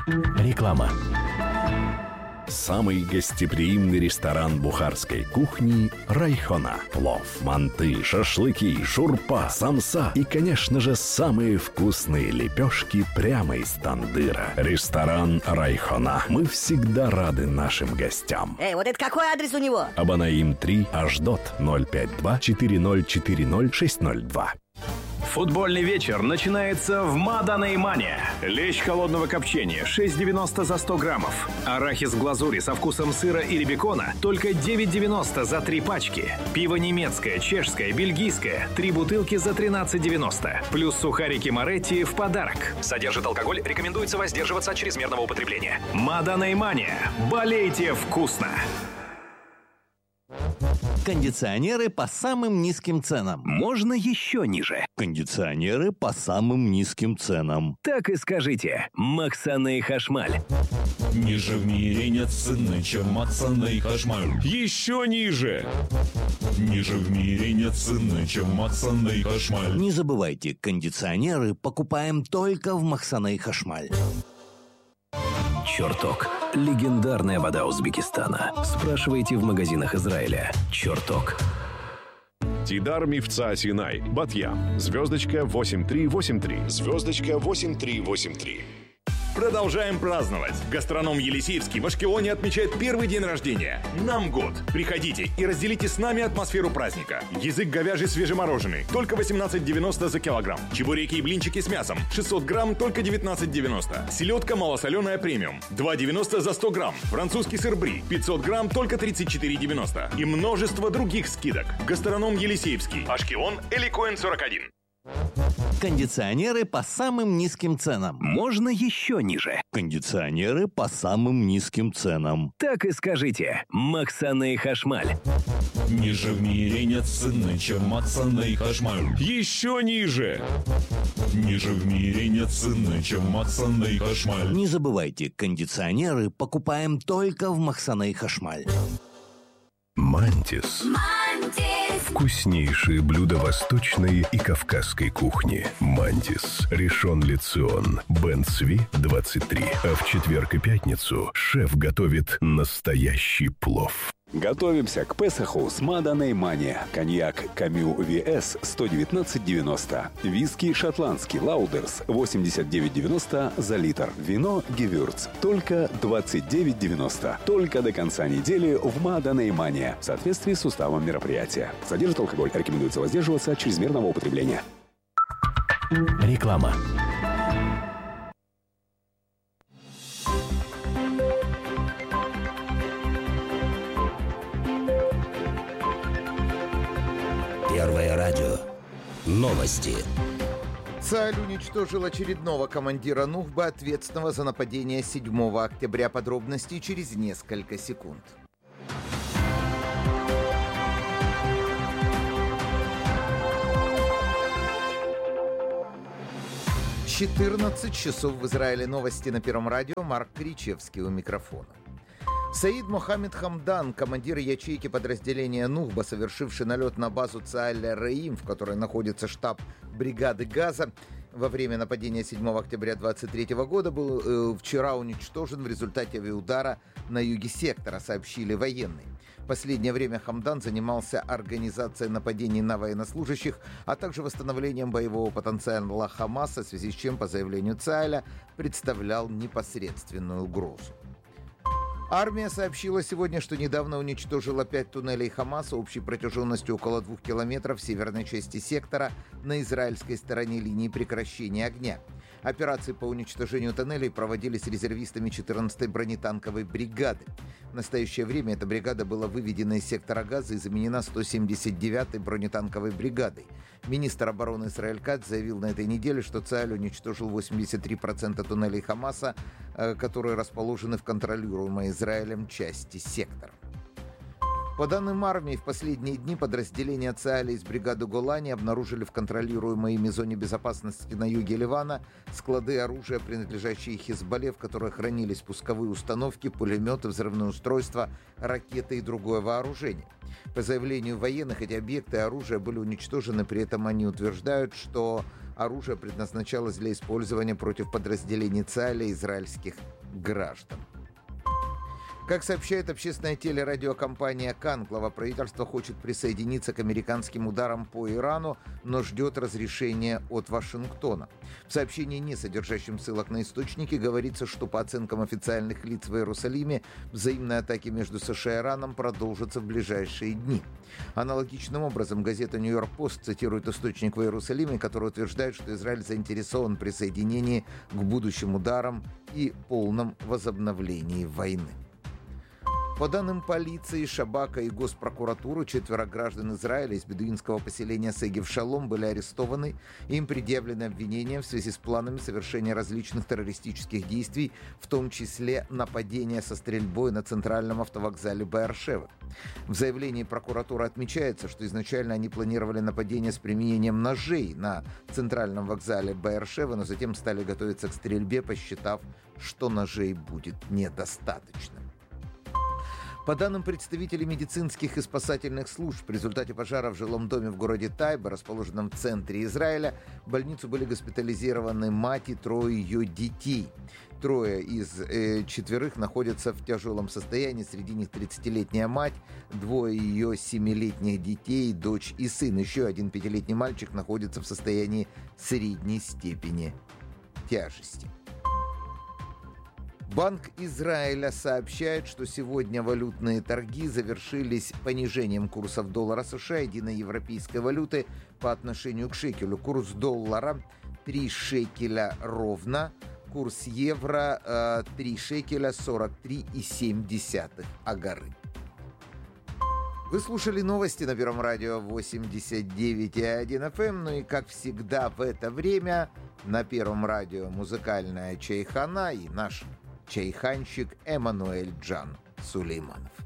Реклама. Самый гостеприимный ресторан бухарской кухни «Райхона». Плов, манты, шашлыки, шурпа, самса и, конечно же, самые вкусные лепешки прямо из тандыра. Ресторан «Райхона». Мы всегда рады нашим гостям. Вот это какой адрес у него? Абанаим 3, Аждот, 052-4040-602. Футбольный вечер начинается в Маданеймане. Лещ холодного копчения 6,90 за 100 граммов. Арахис в глазури со вкусом сыра или бекона только 9,90 за 3 пачки. Пиво немецкое, чешское, бельгийское 3 бутылки за 13,90. Плюс сухарики Моретти в подарок. Содержит алкоголь, рекомендуется воздерживаться от чрезмерного употребления. Маданеймане. Болейте вкусно! Кондиционеры по самым низким ценам. Можно еще ниже. Кондиционеры по самым низким ценам. Так и скажите. Максаны Хашмаль. Ниже в мире нет цены, чем Максаны Хашмаль. Еще ниже. Ниже в мире нет цены, чем Максаны Хашмаль. Не забывайте, кондиционеры покупаем только в Максаны Хашмаль. Чертог. Легендарная вода Узбекистана. Спрашивайте в магазинах Израиля. Чертог. Тидар Мифца Синай. Батьям. Звездочка 8383. Звездочка 8383. Продолжаем праздновать. Гастроном Елисеевский в Ашкелоне отмечает первый день рождения. Нам год. Приходите и разделите с нами атмосферу праздника. Язык говяжий свежемороженый. Только 18,90 за килограмм. Чебуреки и блинчики с мясом. 600 грамм только 19,90. Селедка малосоленая премиум. 2,90 за 100 грамм. Французский сыр бри. 500 грамм только 34,90. И множество других скидок. Гастроном Елисеевский. Ашкелон, Эликоин 41. Кондиционеры по самым низким ценам. Можно еще ниже. Кондиционеры по самым низким ценам. Так и скажите. Максаны Хашмаль. Ниже в мире нет цены, чем Максаны Хашмаль. Еще ниже. Ниже в мире нет цены, чем Максаны Хашмаль. Не забывайте, кондиционеры покупаем только в Максаны Хашмаль. Мантис. Вкуснейшие блюда восточной и кавказской кухни. Мантис. Ришон Ле Цион. Бен Цви, 23. А в четверг и пятницу шеф готовит настоящий плов. Готовимся к Песаху с Маданеймане. Коньяк Камю VS 119,90. Виски шотландский Лаудерс 89,90 за литр. Вино Гевюрц только 29,90. Только до конца недели в Маданеймане. В соответствии с уставом мероприятия. Содержит алкоголь. Рекомендуется воздерживаться от чрезмерного употребления. Реклама. Первое радио. Новости. Цааль уничтожил очередного командира Нухбы, ответственного за нападение 7 октября. Подробности через несколько секунд. — 14 часов в Израиле. Новости на Первом радио. Марк Кричевский у микрофона. Саид Мохаммед Хамдан, командир ячейки подразделения Нухба, совершивший налет на базу Цааль-Раим, в которой находится штаб бригады Газа, во время нападения 7 октября 2023 года был вчера уничтожен в результате авиаудара на юге сектора, сообщили военные. В последнее время Хамдан занимался организацией нападений на военнослужащих, а также восстановлением боевого потенциала Хамаса, в связи с чем, по заявлению Цааля, представлял непосредственную угрозу. Армия сообщила сегодня, что недавно уничтожила 5 туннелей Хамаса общей протяженностью около 2 километров в северной части сектора на израильской стороне линии прекращения огня. Операции по уничтожению тоннелей проводились резервистами 14-й бронетанковой бригады. В настоящее время эта бригада была выведена из сектора Газа и заменена 179-й бронетанковой бригадой. Министр обороны Исраэль Кац заявил на этой неделе, что Цааль уничтожил 83% туннелей Хамаса, которые расположены в контролируемой Израилем части сектора. По данным армии, в последние дни подразделения Цааля из бригады Голани обнаружили в контролируемой ими зоне безопасности на юге Ливана склады оружия, принадлежащие Хизбалле, в которых хранились пусковые установки, пулеметы, взрывные устройства, ракеты и другое вооружение. По заявлению военных, эти объекты и оружие были уничтожены, при этом они утверждают, что оружие предназначалось для использования против подразделений ЦАЭЛа и израильских граждан. Как сообщает общественная телерадиокомпания «Кан», глава правительства хочет присоединиться к американским ударам по Ирану, но ждет разрешения от Вашингтона. В сообщении, не содержащем ссылок на источники, говорится, что по оценкам официальных лиц в Иерусалиме взаимные атаки между США и Ираном продолжатся в ближайшие дни. Аналогичным образом газета «Нью-Йорк Пост» цитирует источник в Иерусалиме, который утверждает, что Израиль заинтересован в присоединении к будущим ударам и полном возобновлении войны. По данным полиции, Шабака и Госпрокуратуры, 4 граждан Израиля из бедуинского поселения Сегев-Шалом были арестованы. Им предъявлены обвинения в связи с планами совершения различных террористических действий, в том числе нападения со стрельбой на центральном автовокзале Беэр-Шева. В заявлении прокуратуры отмечается, что изначально они планировали нападение с применением ножей на центральном вокзале Беэр-Шева, но затем стали готовиться к стрельбе, посчитав, что ножей будет недостаточно. По данным представителей медицинских и спасательных служб, в результате пожара в жилом доме в городе Тайба, расположенном в центре Израиля, в больницу были госпитализированы мать и 3 ее детей. 3 из 4 находятся в тяжелом состоянии, среди них 30-летняя мать, 2 ее 7-летних детей, дочь и сын. Еще один 5-летний мальчик находится в состоянии средней степени тяжести. Банк Израиля сообщает, что сегодня валютные торги завершились понижением курсов доллара США, единой европейской валюты, по отношению к шекелю. Курс доллара 3 шекеля ровно, курс евро 3 шекеля 43,7 агары. Вы слушали новости на Первом радио 89,1 FM. Ну и, как всегда, в это время на Первом радио музыкальная чайхана и наш чайханщик Эммануэль Джан Сулейманов.